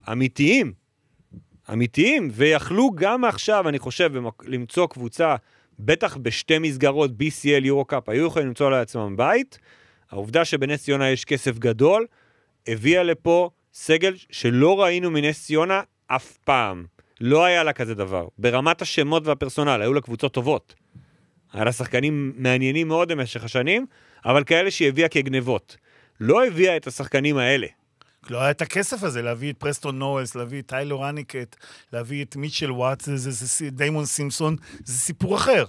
אמיתיים, ויכלו גם עכשיו, אני חושב, למצוא קבוצה, בטח בשתי מסגרות, BCL, יורו-קאפ, היו יכולים למצוא לעצמם בית, העובדה שבנס ציונה יש כסף גדול, הביאה לפה סגל שלא ראינו מנס ציונה אף פעם. לא היה לה כזה דבר. ברמת השמות והפרסונל, היו לה קבוצות טובות. היה לה שחקנים מעניינים מאוד במשך השנים, אבל כאלה שהיא הביאה כגנבות. לא הביאה את השחקנים האלה. לא היה את הכסף הזה, להביא את פרסטון נואלס, להביא את טיילור הניקט, להביא את מיטשל וואט, דיימון סימפסון, זה סיפור אחר.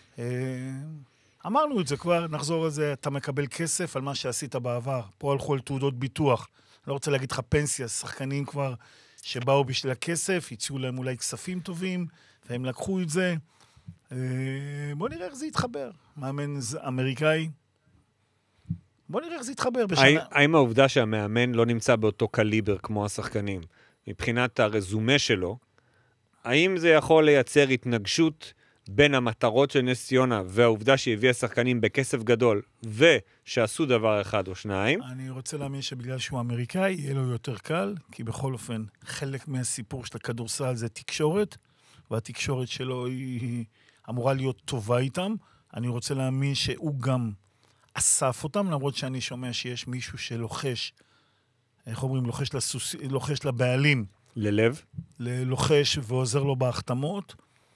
אמרנו את זה כבר, נחזור על זה, אתה מקבל כסף על מה שעשית בעבר. פה הלכו על תעודות ביטוח. אני לא רוצה להגיד לך פנסיה, שחקנים כבר שבאו בשביל הכסף, הציעו להם אולי כספים טובים, והם לקחו את זה. בוא נראה איך זה יתחבר. מאמן אמריקאי. בוא נראה איך זה יתחבר בשנה. האם העובדה שהמאמן לא נמצא באותו קליבר כמו השחקנים, מבחינת הרזומה שלו, האם זה יכול לייצר התנגשות בין המטרות של נס ציונה והעובדה שהביאה שחקנים בכסף גדול ושעשו דבר אחד או שניים? אני רוצה להאמין שבגלל שהוא אמריקאי יהיה לו יותר קל, כי בכל אופן חלק מהסיפור של הכדורסל זה תקשורת, והתקשורת שלו היא אמורה להיות טובה איתם. אני רוצה להאמין שהוא גם אסף אותם, למרות שאני שומע שיש מישהו שלוחש, איך אומרים, לוחש לבעלים. ללב? לוחש ועוזר לו בהחתמות.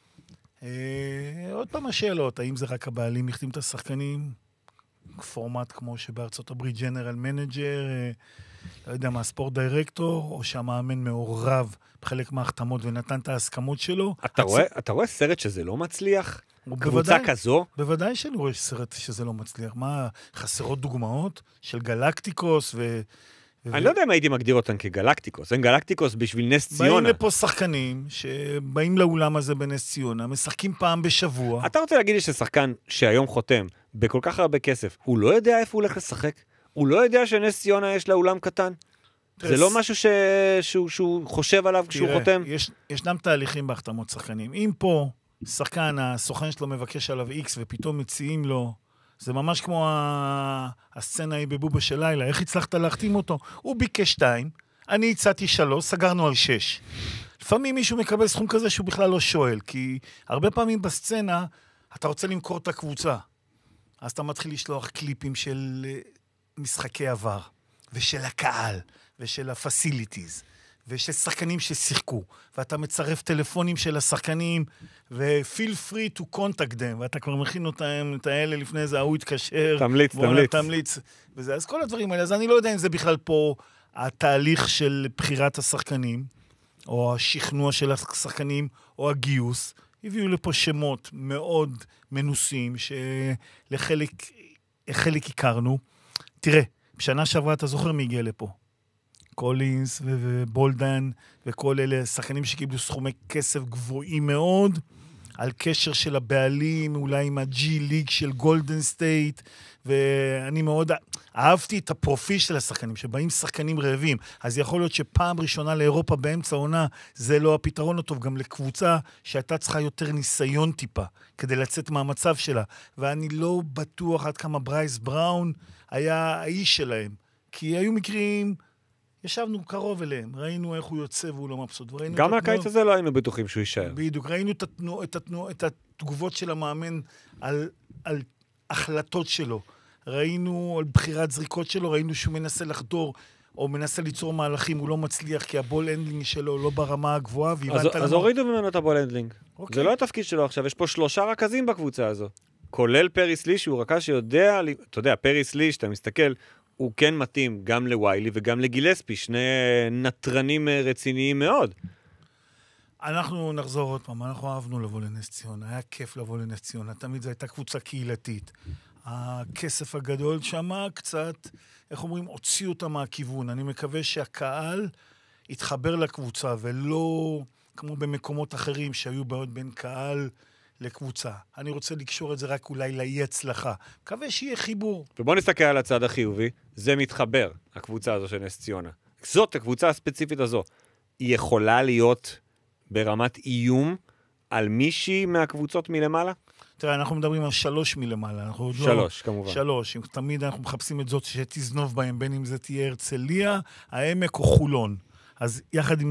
עוד פעם השאלות, האם זה רק הבעלים החתים את השחקנים? פורמט כמו שבארצות הברית ג'נרל מנג'ר, לא יודע מה, ספורט דירקטור, או שהמאמן מעורב בחלק מההחתמות ונתן את ההסכמות שלו. אתה רואה סרט שזה לא מצליח? קבוצה כזו? בוודאי שאני רואה סרט שזה לא מצליח. מה, חסרות דוגמאות של גלקטיקוס אני לא יודע אם הייתי מגדיר אותן כגלקטיקוס. אין גלקטיקוס בשביל נס ציונה. באים לפה שחקנים שבאים לאולם הזה בנס ציונה, משחקים פעם בשבוע. אתה רוצה להגיד לי ששחקן שהיום חותם בכל כך הרבה כסף, הוא לא יודע איפה הוא הולך לשחק? הוא לא יודע שנס ציונה יש לה אולם קטן? זה לא משהו שהוא חושב עליו כשהוא חותם? ישנם תהליכים בהחתמות שחקנים. אם פה שחקן, הסוכן שלו מבקש עליו X ופתאום מציעים לו, זה ממש כמו הסצנה היא בבובה של לילה. איך הצלחת להחתים אותו? הוא ביקש 2, אני הצעתי 3, סגרנו על 6. לפעמים מישהו מקבל סכום כזה שהוא בכלל לא שואל, כי הרבה פעמים בסצנה אתה רוצה למכור את הקבוצה. אז אתה מתחיל לשלוח קליפים של משחקי עבר, ושל הקהל, ושל הפסיליטיז, ושל שחקנים ששיחקו, ואתה מצרף טלפונים של השחקנים, ו-feel free to contact them, ואתה כבר מכין אותם, את האלה לפני זה, הוא יתקשר, תמליץ. וזה, אז כל הדברים האלה, אז אני לא יודע אם זה בכלל פה התהליך של בחירת השחקנים, או השכנוע של השחקנים, או הגיוס, הביאו לפה שמות מאוד מנוסים, שלחלק הכרנו. תראה, בשנה שעברה אתה זוכר מי הגיע לפה? קולינס ובולדן וכל אלה שחקנים שקיבלו סכומי כסף גבוהים מאוד, על קשר של הבעלים, אולי עם הג'י ליג של גולדן סטייט, ואני מאוד אהבתי את הפרופיל של השחקנים, שבאים שחקנים רעבים, אז יכול להיות שפעם ראשונה לאירופה באמצע העונה, זה לא הפתרון הטוב, גם לקבוצה שהייתה צריכה יותר ניסיון טיפה, כדי לצאת מהמצב שלה, ואני לא בטוח עד כמה ברייס בראון היה האיש שלהם, כי היו מקרים, ישבנו קרוב אליהם, ראינו איך הוא יוצא והוא לא מבסוט. גם הקיץ הזה לא היינו בטוחים שהוא יישאר. בדיוק, ראינו את התגובות של המאמן על החלטות שלו. ראינו על בחירת זריקות שלו, ראינו שהוא מנסה לחדור, או מנסה ליצור מהלכים, הוא לא מצליח, כי הבול הנדלינג שלו לא ברמה הגבוהה. אז הורידו ממנו את הבול הנדלינג. זה לא התפקיד שלו עכשיו, יש פה 3 רכזים בקבוצה הזו. כולל פריס לי, שהוא רכז שיודע, אתה יודע, פריס לי, שאתה מסתכל, הוא כן מתאים גם לוויילי וגם לגילספי, שני נטרנים רציניים מאוד. אנחנו נחזור עוד פעם, אנחנו אהבנו לבוא לנס ציונה, היה כיף לבוא לנס ציונה, תמיד זו הייתה קבוצה קהילתית. הכסף הגדול שמה קצת, איך אומרים, הוציא אותה מהכיוון. אני מקווה שהקהל יתחבר לקבוצה, ולא כמו במקומות אחרים שהיו בעיות בין קהל לקבוצה. אני רוצה לקשור את זה רק אולי לאי הצלחה. מקווה שיהיה חיבור. ובוא נסתכל על הצד החיובי, זה מתחבר, הקבוצה הזו של נס ציונה. זאת, הקבוצה הספציפית הזו, היא יכולה להיות ברמת איום על מישהי מהקבוצות מלמעלה? תראה, אנחנו מדברים על 3 מלמעלה. 3, כמובן. 3, תמיד אנחנו מחפשים את זאת שתזנוב בהם, בין אם זה תהיה הרצליה, העמק או חולון. אז יחד עם